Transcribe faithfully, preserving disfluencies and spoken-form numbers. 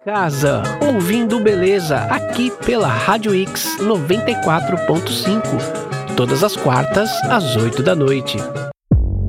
casa, ouvindo beleza, aqui pela Rádio X noventa e quatro ponto cinco, todas as quartas às oito da noite.